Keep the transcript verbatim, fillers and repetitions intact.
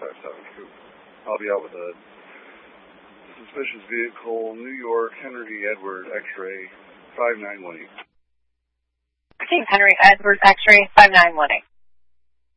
five seven. I'll be out with a suspicious vehicle, New York, Henry Edward, X-ray, five nine one eight. Henry Edward, X-ray, five nine one eight.